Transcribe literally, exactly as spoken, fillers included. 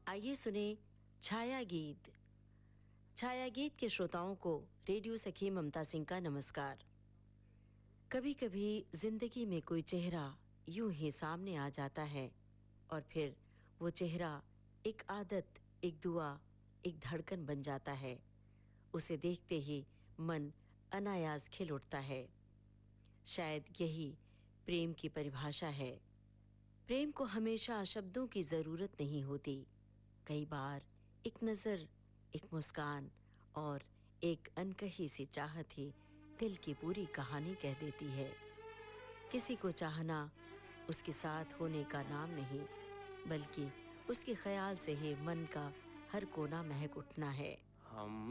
आइए सुने छाया गीत। छाया गीत के श्रोताओं को रेडियो सखी ममता सिंह का नमस्कार। कभी कभी जिंदगी में कोई चेहरा यूं ही सामने आ जाता है और फिर वो चेहरा एक आदत, एक दुआ, एक धड़कन बन जाता है। उसे देखते ही मन अनायास खिल उठता है। शायद यही प्रेम की परिभाषा है। प्रेम को हमेशा शब्दों की जरूरत नहीं होती। कई बार एक नजर, एक मुस्कान और एक अनकही सी चाहत ही दिल की पूरी कहानी कह देती है। किसी को चाहना उसके साथ होने का नाम नहीं, बल्कि उसके ख्याल से ही मन का हर कोना महक उठना है। हम